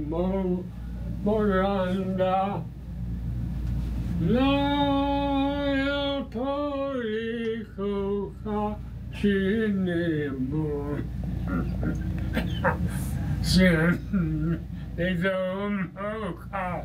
모란다 나야 버리고 가시니 뭐 신이도 못가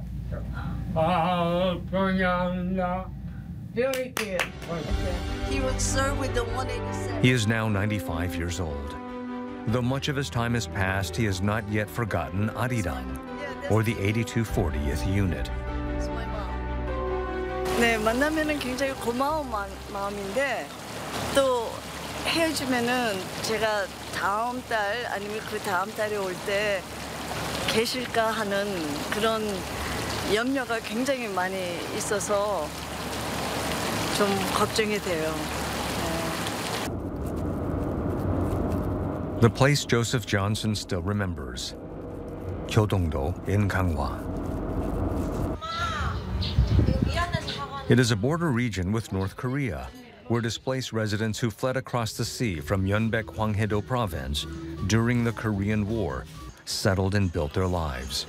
아프냐나. Very good. He would serve with the 187. He is now 95 years old. Though much of his time has passed, he has not yet forgotten Arirang, or the 8240th Unit. That's my mom. 네, 만나면은 굉장히 고마운 마음인데 또 헤어지면은 제가 다음 달 아니면 그 다음 달에 올 때 계실까 하는 그런 염려가 굉장히 많이 있어서 좀 걱정이 돼요. The place Joseph Johnson still remembers, Kyodongdo in Gangwon. It is a border region with North Korea, where displaced residents who fled across the sea from Yeonbaek Hwanghae-do province during the Korean War settled and built their lives.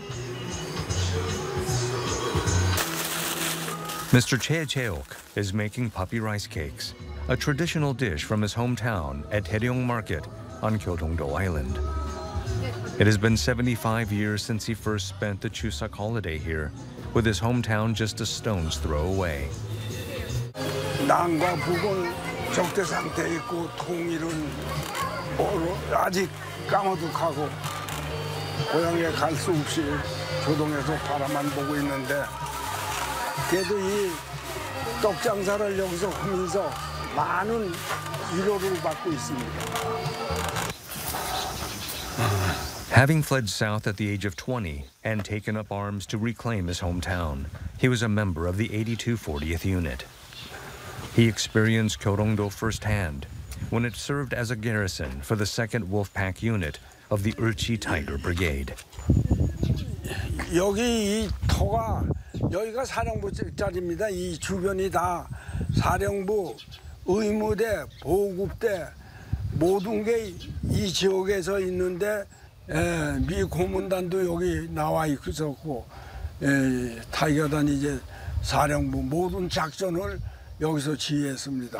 Mr. Choi Cheok is making puppy rice cakes, a traditional dish from his hometown at Daeryong Market on Kyodongdo Island. It has been 75 years since he first spent the Chuseok holiday here, with his hometown just a stone's throw away. 남과 북은 적대 상태에 있고 통일은 아직 까마득하고 고향에 갈 수 없이 교동에서 바라만 보고 있는데 그래도 이 떡장사를 여기서 하면서 많은 위로를 받고 있습니다. Having fled south at the age of 20 and taken up arms to reclaim his hometown, he was a member of the 8240th Unit. He experienced Kyodongdo firsthand when it served as a garrison for the 2nd Wolfpack Unit of the Ulchi Tiger Brigade. 여기 이 터가 여기가 사령부 자리입니다. 이 주변이 다 사령부, 의무대, 보급대 모든 게 이 지역에서 있는데 미 고문단도 여기 나와 있었고 타이거단 이제 사령부 모든 작전을 여기서 지휘했습니다.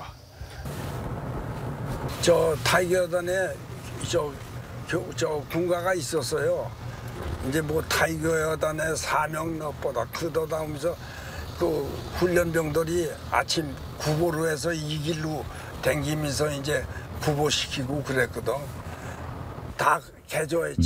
저 타이거단에 저 군가가 있었어요. 이제 뭐 타이거단의 사명 무엇보다 크다 하면서 그 훈련병들이 아침 구보를 해서 이 길로 댕기면서 이제 구보시키고 그랬거든. 다 개조했지.